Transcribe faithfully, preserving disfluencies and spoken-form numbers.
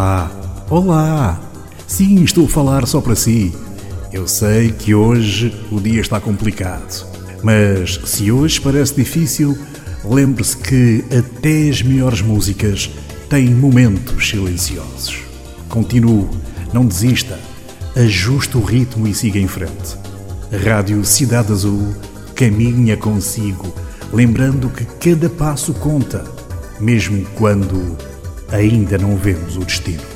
Olá, olá! Sim, estou a falar só para si. Eu sei que hoje o dia está complicado, mas se hoje parece difícil, lembre-se que até as melhores músicas têm momentos silenciosos. Continue, não desista, ajuste o ritmo e siga em frente. A Rádio Cidade Azul caminha consigo, lembrando que cada passo conta, mesmo quando ainda não vemos o destino.